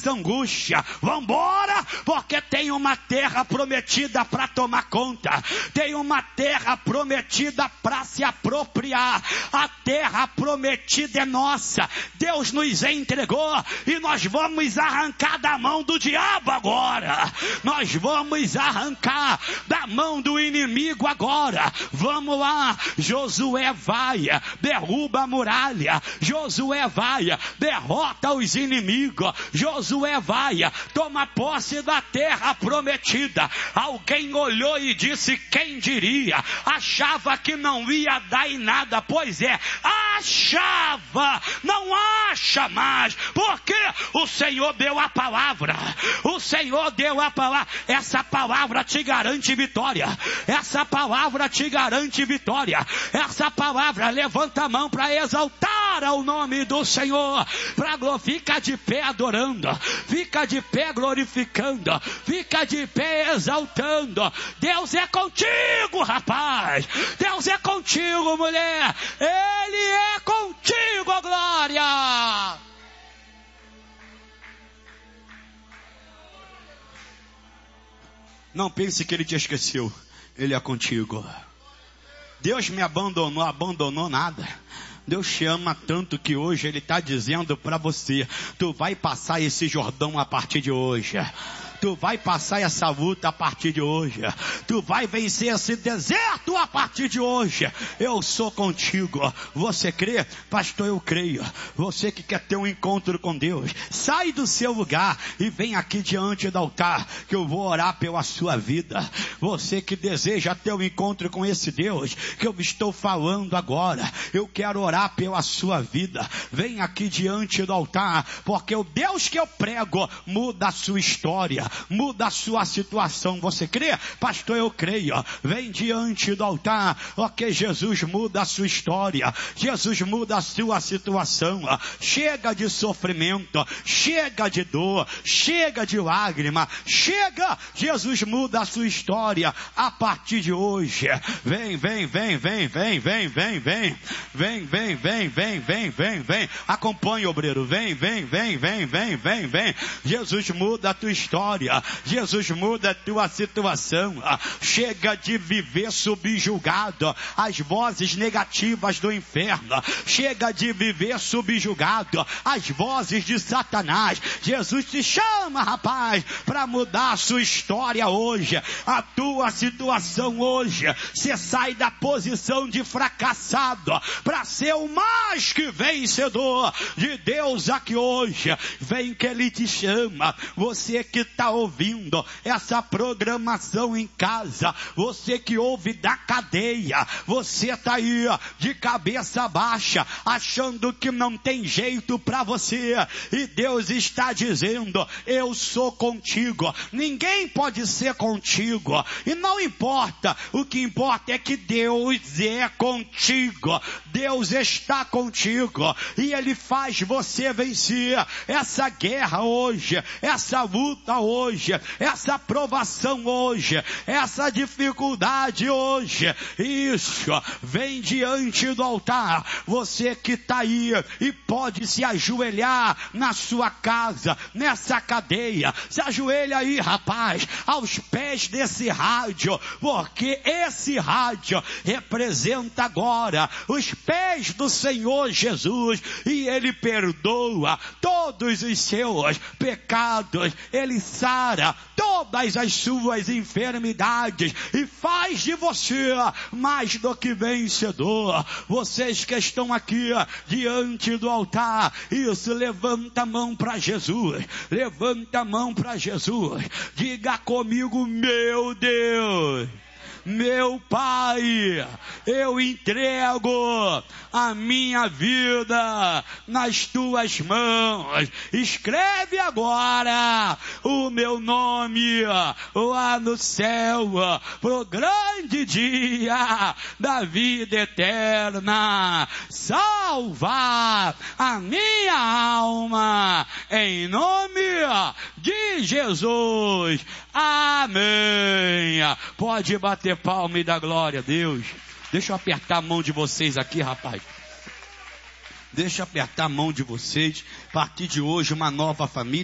nessa angústia. Vambora, porque tem uma terra prometida para tomar conta. Tem uma terra prometida para se apropriar. A terra prometida é nossa. Deus nos entregou e nós vamos arrancar da mão do diabo agora. Nós vamos arrancar da mão do inimigo agora. Vamos lá. Josué vai, derruba a muralha. Josué vai, derrota os inimigos. Josué vai, toma posse da terra prometida. Alguém olhou e disse: quem diria? Achava que não ia dar em nada. Pois é, achava, não acha mais, porque o Senhor deu a palavra. O Senhor deu a palavra. Essa palavra te garante vitória. Essa palavra te garante vitória. Essa palavra, levanta a mão para exaltar ao nome do Senhor. Fica de pé adorando, fica de pé glorificando, fica de pé exaltando. Deus é contigo, rapaz. Deus é contigo, mulher. Ele é contigo, glória. Não pense que ele te esqueceu. Ele é contigo. Deus me abandonou nada. Deus te ama tanto que hoje Ele está dizendo para você: tu vai passar esse Jordão a partir de hoje. Tu vai passar essa luta a partir de hoje. Tu vai vencer esse deserto a partir de hoje. Eu sou contigo. Você crê? Pastor, eu creio. Você que quer ter um encontro com Deus, sai do seu lugar e vem aqui diante do altar, que eu vou orar pela sua vida. Você que deseja ter um encontro com esse Deus que eu estou falando agora, eu quero orar pela sua vida. Vem aqui diante do altar, porque o Deus que eu prego muda a sua história, muda a sua situação. Você crê? Pastor, eu creio. Vem diante do altar, porque Jesus muda a sua história. Jesus muda a sua situação. Chega de sofrimento, chega de dor, chega de lágrima, chega. Jesus muda a sua história a partir de hoje. Vem, vem, vem, vem, vem, vem, vem, vem, vem, vem, vem, vem, vem, vem, vem. Acompanhe, obreiro. Vem, vem, vem, vem, vem, vem, vem. Jesus muda a tua história. Jesus muda a tua situação. Chega de viver subjugado às vozes negativas do inferno. Chega de viver subjugado às vozes de Satanás. Jesus te chama, rapaz, para mudar a sua história hoje, a tua situação hoje. Você sai da posição de fracassado para ser o mais que vencedor de Deus aqui hoje. Vem que Ele te chama. Você que está ouvindo essa programação em casa, você que ouve da cadeia, você está aí de cabeça baixa, achando que não tem jeito para você, e Deus está dizendo: eu sou contigo. Ninguém pode ser contigo, e não importa, o que importa é que Deus é contigo. Deus está contigo e Ele faz você vencer essa guerra hoje, essa luta hoje, essa provação hoje, essa dificuldade hoje. Isso, vem diante do altar. Você que está aí e pode se ajoelhar na sua casa, nessa cadeia, se ajoelha aí, rapaz, aos pés desse rádio, porque esse rádio representa agora os pés do Senhor Jesus, e Ele perdoa todos os seus pecados, Ele sara todas as suas enfermidades e faz de você mais do que vencedor. Vocês que estão aqui diante do altar, isso, levanta a mão para Jesus, levanta a mão para Jesus, diga comigo: meu Deus, meu Pai, eu entrego a minha vida nas tuas mãos. Escreve agora o meu nome lá no céu, pro grande dia da vida eterna. Salva a minha alma, em nome de Jesus. Amém. Pode bater palma e dar glória a Deus. Deixa eu apertar a mão de vocês aqui, rapaz. Deixa eu apertar a mão de vocês. A partir de hoje, uma nova família.